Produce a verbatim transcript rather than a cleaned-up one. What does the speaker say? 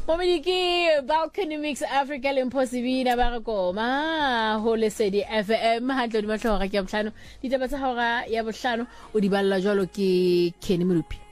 Mominiki Balcony Mix Africa Limposibina Barakoma ho Lesedi F M handlo di matlhora ke ya botlhano ditaba tsa hora ya botlhano o di balla jwalo ke Kenny Murupi.